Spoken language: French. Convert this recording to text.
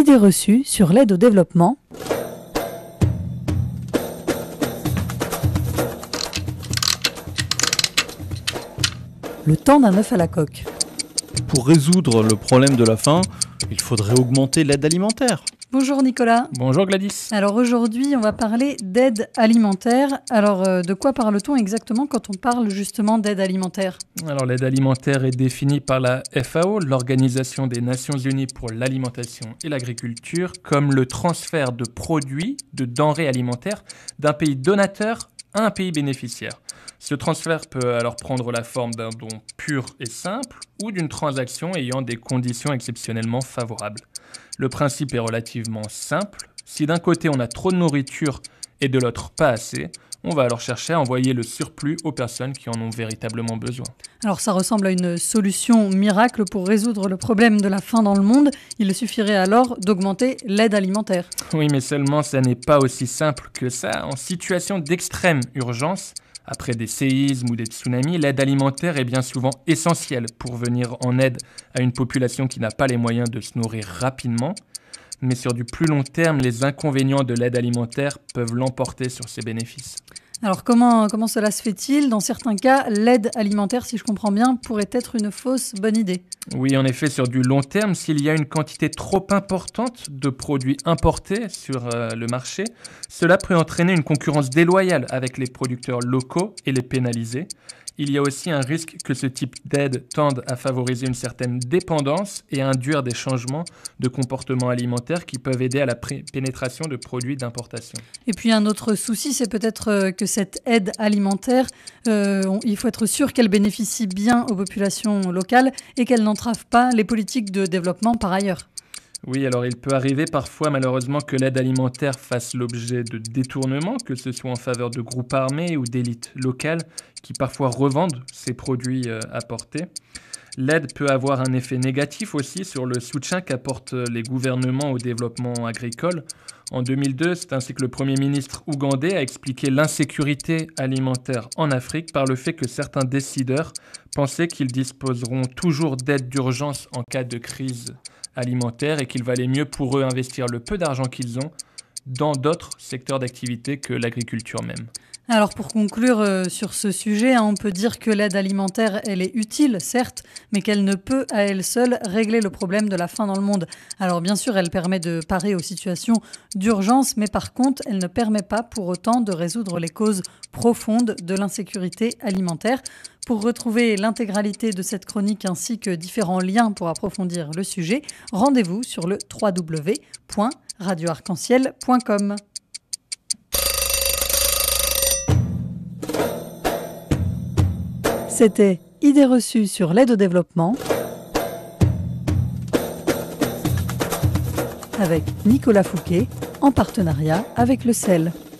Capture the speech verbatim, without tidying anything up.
Idées reçues sur l'aide au développement. Le temps d'un œuf à la coque. Pour résoudre le problème de la faim, il faudrait augmenter l'aide alimentaire. Bonjour Nicolas. Bonjour Gladys. Alors aujourd'hui, on va parler d'aide alimentaire. Alors euh, de quoi parle-t-on exactement quand on parle justement d'aide alimentaire ? Alors l'aide alimentaire est définie par la F A O, l'Organisation des Nations Unies pour l'alimentation et l'agriculture, comme le transfert de produits, de denrées alimentaires d'un pays donateur à un pays bénéficiaire. Ce transfert peut alors prendre la forme d'un don pur et simple ou d'une transaction ayant des conditions exceptionnellement favorables. Le principe est relativement simple. Si d'un côté on a trop de nourriture et de l'autre pas assez, on va alors chercher à envoyer le surplus aux personnes qui en ont véritablement besoin. Alors ça ressemble à une solution miracle pour résoudre le problème de la faim dans le monde. Il suffirait alors d'augmenter l'aide alimentaire. Oui, mais seulement ça n'est pas aussi simple que ça. En situation d'extrême urgence, après des séismes ou des tsunamis, l'aide alimentaire est bien souvent essentielle pour venir en aide à une population qui n'a pas les moyens de se nourrir rapidement. Mais sur du plus long terme, les inconvénients de l'aide alimentaire peuvent l'emporter sur ses bénéfices. Alors comment, comment cela se fait-il ? Dans certains cas, l'aide alimentaire, si je comprends bien, pourrait être une fausse bonne idée. Oui, en effet, sur du long terme, s'il y a une quantité trop importante de produits importés sur euh, le marché, cela peut entraîner une concurrence déloyale avec les producteurs locaux et les pénaliser. Il y a aussi un risque que ce type d'aide tende à favoriser une certaine dépendance et à induire des changements de comportement alimentaire qui peuvent aider à la pré- pénétration de produits d'importation. Et puis un autre souci, c'est peut-être que cette aide alimentaire, euh, on, il faut être sûr qu'elle bénéficie bien aux populations locales et qu'elle n'entrave pas les politiques de développement par ailleurs. Oui, alors il peut arriver parfois malheureusement que l'aide alimentaire fasse l'objet de détournements, que ce soit en faveur de groupes armés ou d'élites locales qui parfois revendent ces produits euh, apportés. L'aide peut avoir un effet négatif aussi sur le soutien qu'apportent les gouvernements au développement agricole. En deux mille deux, c'est ainsi que le Premier ministre ougandais a expliqué l'insécurité alimentaire en Afrique par le fait que certains décideurs pensaient qu'ils disposeront toujours d'aide d'urgence en cas de crise alimentaire et qu'il valait mieux pour eux investir le peu d'argent qu'ils ont dans d'autres secteurs d'activité que l'agriculture même. Alors pour conclure euh, sur ce sujet, hein, on peut dire que l'aide alimentaire, elle est utile, certes, mais qu'elle ne peut à elle seule régler le problème de la faim dans le monde. Alors bien sûr, elle permet de parer aux situations d'urgence, mais par contre, elle ne permet pas pour autant de résoudre les causes profondes de l'insécurité alimentaire. Pour retrouver l'intégralité de cette chronique ainsi que différents liens pour approfondir le sujet, rendez-vous sur le w w w point radio arc en ciel point com. C'était Idées reçues sur l'aide au développement avec Nicolas Fouquet en partenariat avec le C E L.